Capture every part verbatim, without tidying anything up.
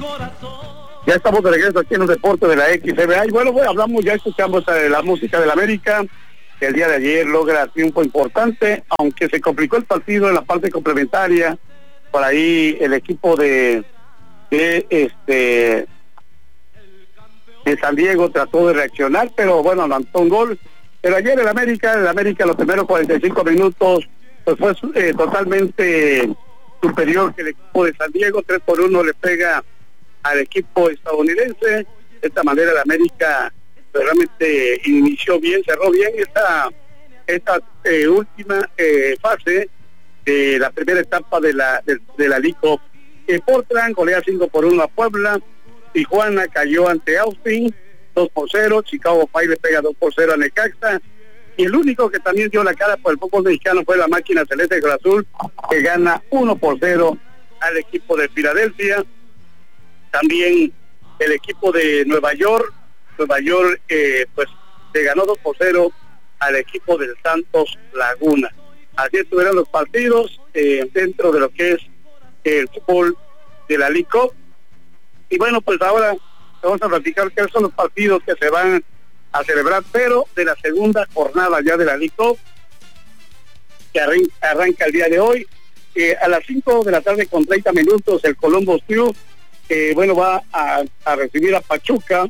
Ya estamos de regreso aquí en los deportes de la X B A. Y bueno, bueno, hablamos, ya escuchamos de la música del América, que el día de ayer logra triunfo importante, aunque se complicó el partido en la parte complementaria. Por ahí el equipo de, de este de San Diego trató de reaccionar, pero bueno, lanzó un gol. Pero ayer el América, el América los primeros cuarenta y cinco minutos, pues fue eh, totalmente superior que el equipo de San Diego. Tres por uno le pega al equipo estadounidense. De esta manera el América pues, realmente inició bien, cerró bien esta esta eh, última eh, fase de la primera etapa de la de, de la League Cup. Eh, Portland golea cinco por uno a Puebla. Tijuana cayó ante Austin dos por cero. Chicago Fire le pega dos por cero a Necaxa. Y el único que también dio la cara por el fútbol mexicano fue la máquina celeste de Cruz Azul, que gana uno por cero al equipo de Filadelfia. También el equipo de Nueva York, Nueva York eh, pues le ganó dos por cero al equipo del Santos Laguna. Así estuvieron los partidos eh, dentro de lo que es el fútbol de la League Cup. Y bueno, pues ahora vamos a platicar qué son los partidos que se van a celebrar, pero de la segunda jornada ya de la League Cup, que arranca, arranca el día de hoy. Eh, a las cinco de la tarde con treinta minutos el Columbus Crew, que eh, bueno, va a, a recibir a Pachuca.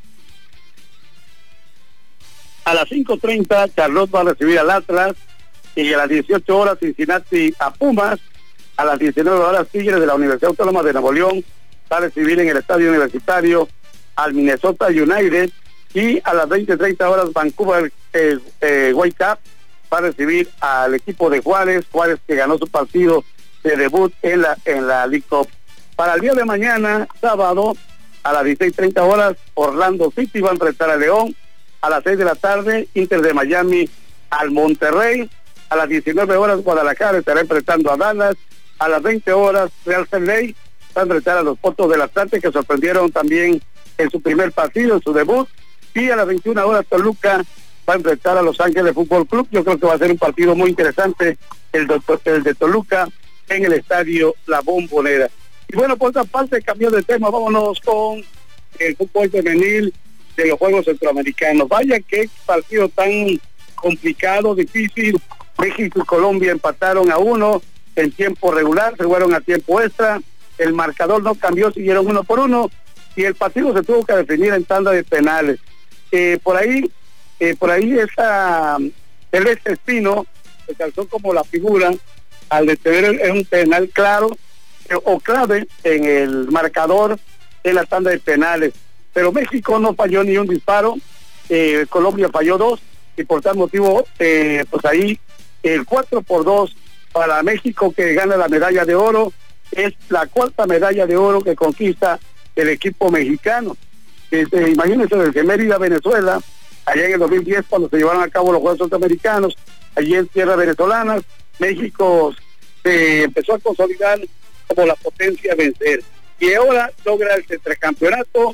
A las cinco treinta Charlotte va a recibir al Atlas, y a las dieciocho horas Cincinnati a Pumas. A las diecinueve horas Tigres de la Universidad Autónoma de Nuevo León va a recibir en el estadio universitario al Minnesota United. Y a las veinte treinta horas Vancouver eh, eh, Whitecaps va a recibir al equipo de Juárez, Juárez que ganó su partido de debut en la en la League Cup. Para el día de mañana, sábado, a las dieciséis treinta horas, Orlando City va a enfrentar a León. A las seis de la tarde, Inter de Miami al Monterrey. A las diecinueve horas, Guadalajara estará enfrentando a Dallas. A las veinte horas, Real Salt Lake va a enfrentar a los Potros del Atlante, que sorprendieron también en su primer partido, en su debut. Y a las veintiuna horas, Toluca va a enfrentar a Los Ángeles Fútbol Club. Yo creo que va a ser un partido muy interesante el de, el de Toluca en el estadio La Bombonera. Y bueno, por otra parte, cambió de tema, vámonos con el fútbol femenil de los Juegos Centroamericanos. Vaya qué partido tan complicado, difícil. México y Colombia empataron a uno en tiempo regular, se fueron a tiempo extra. El marcador no cambió, siguieron uno por uno, y el partido se tuvo que definir en tanda de penales. Eh, por ahí, eh, por ahí esa Celeste Espino se calzó como la figura al detener en un penal claro eh, o clave en el marcador de la tanda de penales. Pero México no falló ni un disparo, eh, Colombia falló dos, y por tal motivo, eh, pues ahí el cuatro por dos para México, que gana la medalla de oro. Es la cuarta medalla de oro que conquista el equipo mexicano. Este, imagínense, desde Mérida, Venezuela, allá en el dos mil diez, cuando se llevaron a cabo los Juegos Centroamericanos, allí en tierras venezolanas, México se empezó a consolidar como la potencia a vencer. Y ahora logra el tetracampeonato.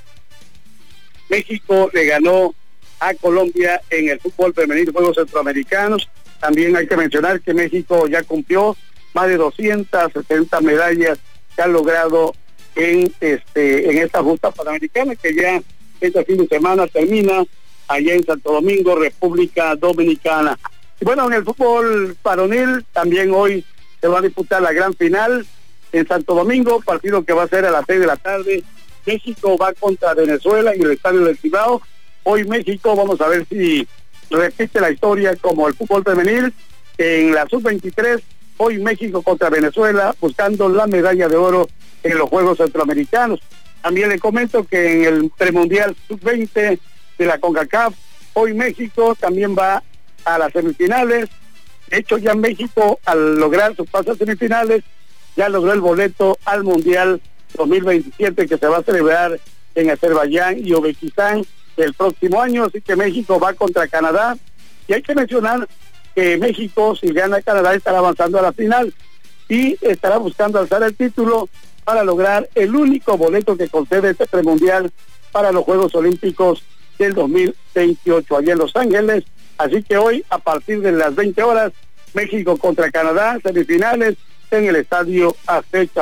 México le ganó a Colombia en el fútbol femenino Juegos Centroamericanos. También hay que mencionar que México ya cumplió más de doscientas setenta medallas que han logrado en este en esta justa panamericana, que ya este fin de semana termina allá en Santo Domingo, República Dominicana. Y bueno, en el fútbol varonil también hoy se va a disputar la gran final en Santo Domingo, partido que va a ser a las seis de la tarde. México va contra Venezuela en el estadio del Cibao. Hoy México, vamos a ver si repite la historia como el fútbol femenil en la sub veintitrés. Hoy México contra Venezuela, buscando la medalla de oro en los Juegos Centroamericanos. También le comento que en el premundial sub veinte de la CONCACAF, hoy México también va a las semifinales. De hecho, ya México, al lograr su paso a semifinales, ya logró el boleto al Mundial dos mil veintisiete, que se va a celebrar en Azerbaiyán y Uzbekistán el próximo año. Así que México va contra Canadá, y hay que mencionar que México, si gana Canadá, estará avanzando a la final y estará buscando alzar el título para lograr el único boleto que concede este premundial para los Juegos Olímpicos del dos mil veintiocho allá en Los Ángeles. Así que hoy, a partir de las veinte horas, México contra Canadá, semifinales en el Estadio Azteca.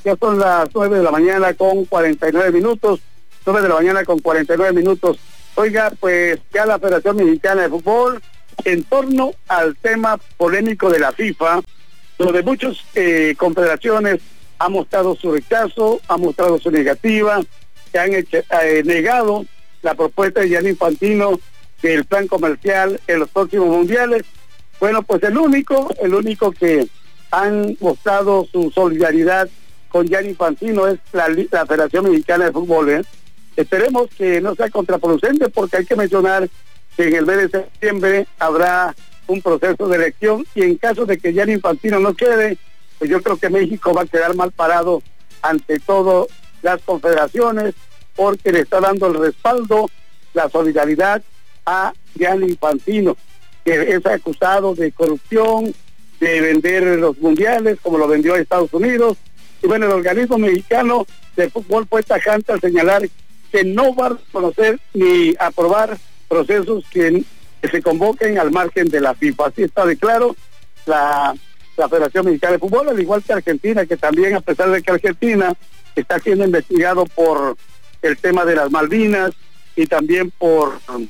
Ya son las nueve de la mañana con cuarenta y nueve minutos, nueve de la mañana con cuarenta y nueve minutos. Oiga, pues ya la Federación Mexicana de Fútbol, en torno al tema polémico de la FIFA, donde muchas eh, confederaciones han mostrado su rechazo, han mostrado su negativa, que han hecho, eh, negado la propuesta de Gianni Infantino del plan comercial en los próximos mundiales. Bueno, pues el único, el único que han mostrado su solidaridad con Gianni Infantino es la, la Federación Mexicana de Fútbol, ¿eh? Esperemos que no sea contraproducente, porque hay que mencionar que en el mes de septiembre habrá un proceso de elección, y en caso de que Gianni Infantino no quede, pues yo creo que México va a quedar mal parado ante todo las confederaciones, porque le está dando el respaldo, la solidaridad a Gianni Infantino, que es acusado de corrupción, de vender los mundiales como lo vendió a Estados Unidos. Y bueno, el organismo mexicano de fútbol fue tajante al señalar que no va a reconocer ni aprobar procesos que, que se convoquen al margen de la FIFA. Así está de claro la, la Federación Mexicana de Fútbol, al igual que Argentina, que también, a pesar de que Argentina está siendo investigado por el tema de las Malvinas y también por um,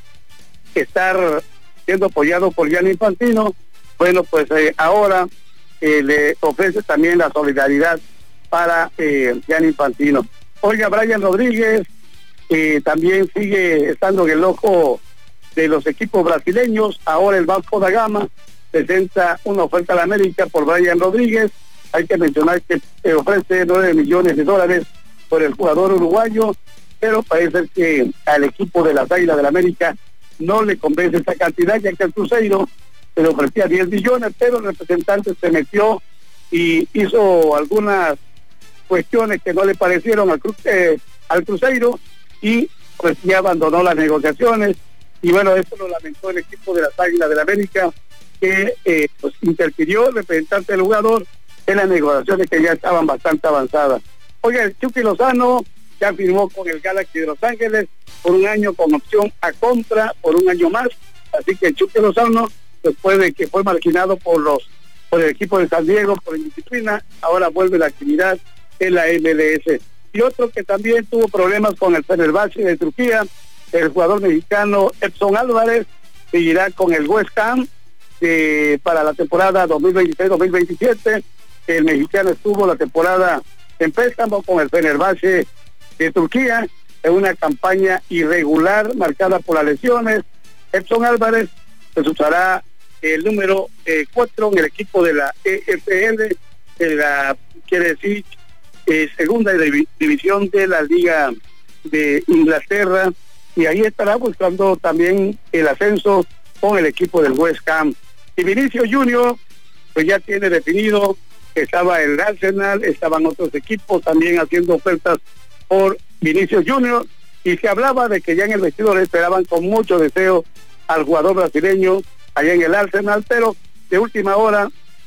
estar siendo apoyado por Gianni Infantino, bueno, pues eh, ahora eh, le ofrece también la solidaridad para eh, Gianni Infantino. Oiga, Brian Rodríguez eh, también sigue estando en el ojo de los equipos brasileños. Ahora el Vasco da Gama presenta una oferta a la América por Brian Rodríguez. Hay que mencionar que eh, ofrece nueve millones de dólares por el jugador uruguayo, pero parece que al equipo de las Águilas del la América no le convence esta cantidad, ya que el Cruzeiro se le ofrecía diez millones, pero el representante se metió y hizo algunas cuestiones que no le parecieron al, cru eh, al Cruzeiro, y pues ya abandonó las negociaciones. Y bueno, esto lo lamentó el equipo de las Águilas del la América, que eh, pues interfirió el representante del jugador en las negociaciones que ya estaban bastante avanzadas. Oiga, el Chucky Lozano ya firmó con el Galaxy de Los Ángeles por un año con opción a compra por un año más, así que el Chucky Lozano, después de que fue marginado por los por el equipo de San Diego por indisciplina, ahora vuelve la actividad en la M L S. Y otro que también tuvo problemas con el Fenerbahce de Turquía, el jugador mexicano Edson Álvarez, seguirá con el West Ham eh, para la temporada dos mil veintiséis dos mil veintisiete. El mexicano estuvo la temporada en préstamo con el Fenerbahce de Turquía, en una campaña irregular marcada por las lesiones. Edson Álvarez pues usará el número eh, cuatro en el equipo de la E F L, de la, quiere decir, eh, segunda div división de la Liga de Inglaterra, y ahí estará buscando también el ascenso con el equipo del West Ham. Y Vinicius Junior pues ya tiene definido que estaba el Arsenal, estaban otros equipos también haciendo ofertas por Vinicius Junior, y se hablaba de que ya en el vestidor esperaban con mucho deseo al jugador brasileño allá en el Arsenal, pero de última hora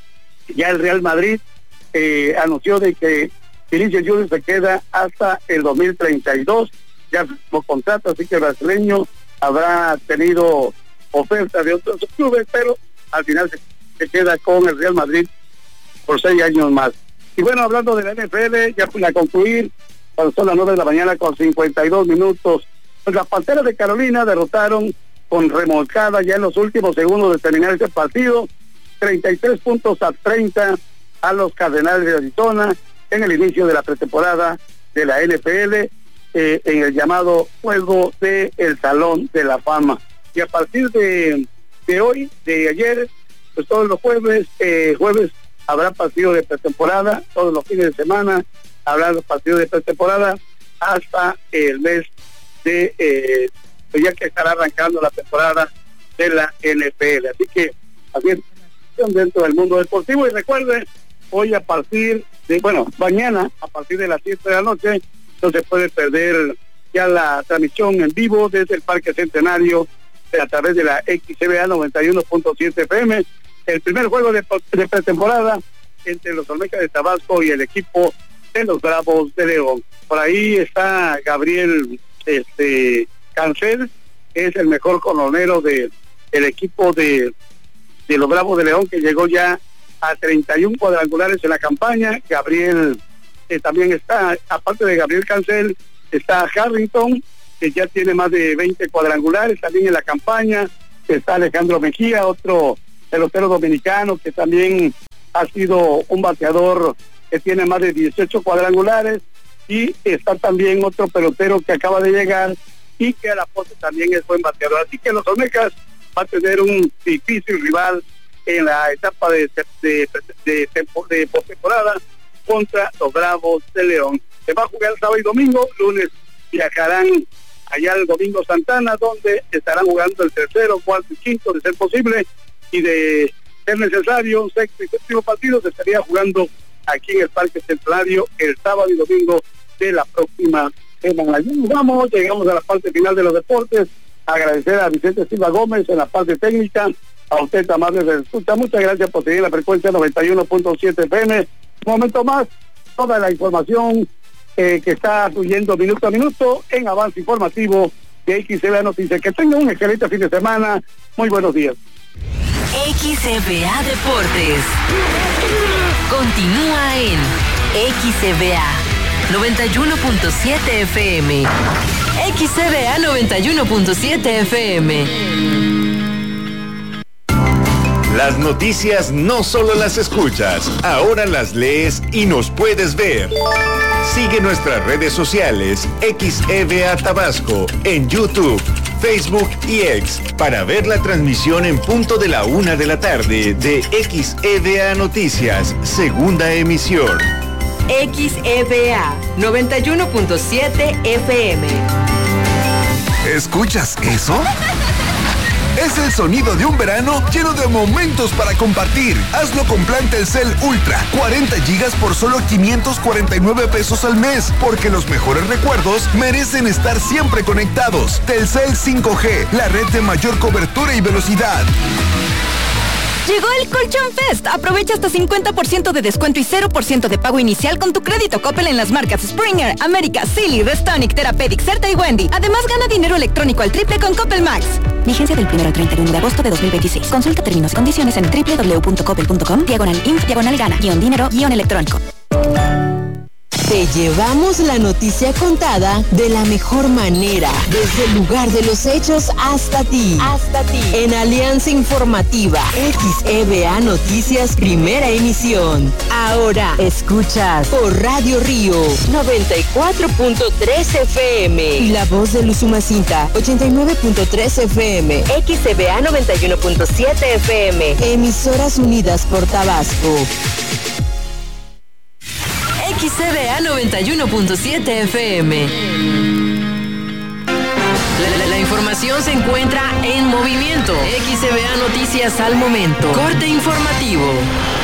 ya el Real Madrid eh, anunció de que Vinicius Junior se queda hasta el dos mil treinta y dos, ya como contrato, así que el brasileño habrá tenido ofertas de otros clubes, pero al final se, se queda con el Real Madrid por seis años más. Y bueno, hablando de la N F L, ya para concluir, cuando son las nueve de la mañana con cincuenta y dos minutos, pues las Panteras de Carolina derrotaron con remolcada ya en los últimos segundos de terminar ese partido, treinta y tres puntos a treinta a los Cardenales de Arizona en el inicio de la pretemporada de la N F L, eh, en el llamado juego de el Salón de la Fama. Y a partir de, de hoy, de ayer, pues todos los jueves, eh, jueves habrá partidos de pretemporada, todos los fines de semana habrá los partidos de pretemporada hasta el mes de eh, ya que estará arrancando la temporada de la N F L. Así que así es dentro del mundo deportivo. Y recuerden, hoy a partir de, bueno, mañana a partir de las siete de la noche no se puede perder ya la transmisión en vivo desde el Parque Centenario a través de la X C B A noventa y uno punto siete F M, el primer juego de, de pretemporada entre los Olmecas de Tabasco y el equipo de los Bravos de León. Por ahí está Gabriel este Cancel, que es el mejor coronero de el equipo de, de los Bravos de León, que llegó ya a treinta y uno cuadrangulares en la campaña. Gabriel eh, también está, aparte de Gabriel Cancel, está Harrington, que ya tiene más de veinte cuadrangulares, también en la campaña, está Alejandro Mejía, otro pelotero dominicano que también ha sido un bateador que tiene más de dieciocho cuadrangulares, y está también otro pelotero que acaba de llegar y que a la postre también es buen bateador. Así que los Olmecas va a tener un difícil rival en la etapa de, de, de, de, de postemporada contra los Bravos de León. Se va a jugar el sábado y domingo, lunes viajarán allá al Domingo Santana, donde estarán jugando el tercero, cuarto y quinto, de ser posible, y de ser necesario, sexto y séptimo partido se estaría jugando aquí en el Parque Centenario el sábado y domingo de la próxima semana. Allí nos vamos, llegamos a la parte final de los deportes. Agradecer a Vicente Silva Gómez en la parte técnica, a usted amable de escucha, muchas gracias por seguir la frecuencia noventa y uno punto siete F M. Un momento más, toda la información eh, que está fluyendo minuto a minuto en Avance Informativo de X C B A Noticias. Que tengan un excelente fin de semana, muy buenos días. X C B A Deportes continúa en X C B A noventa y uno punto siete F M. X C B A noventa y uno punto siete F M. Las noticias no solo las escuchas, ahora las lees y nos puedes ver. Sigue nuestras redes sociales X E B A Tabasco en YouTube, Facebook y X para ver la transmisión en punto de la una de la tarde de X E B A Noticias, segunda emisión. X E B A noventa y uno punto siete F M. ¿Escuchas eso? Es el sonido de un verano lleno de momentos para compartir. Hazlo con plan Telcel Ultra, cuarenta gigas por solo quinientos cuarenta y nueve pesos al mes, porque los mejores recuerdos merecen estar siempre conectados. Telcel cinco G, la red de mayor cobertura y velocidad. Llegó el Colchón Fest. Aprovecha hasta cincuenta por ciento de descuento y cero por ciento de pago inicial con tu crédito Coppel en las marcas Springer, América, Silly, Restonic, Therapeutic, Certa y Wendy. Además, gana dinero electrónico al triple con Coppel Max. Vigencia del primero al treinta y uno de agosto de dos mil veintiséis. Consulta términos y condiciones en doble u doble u doble u punto coppel punto com, diagonal inf, diagonal gana, guión dinero, guión electrónico. Te llevamos la noticia contada de la mejor manera, desde el lugar de los hechos hasta ti. Hasta ti. En Alianza Informativa, X E B A Noticias, primera emisión. Ahora escuchas por Radio Río noventa y cuatro punto tres F M y La Voz de Luzumacinta ochenta y nueve punto tres F M. X E B A noventa y uno punto siete F M. Emisoras unidas por Tabasco. X C B A noventa y uno punto siete F M. La, la, la información se encuentra en movimiento. X C B A Noticias al momento. Corte informativo.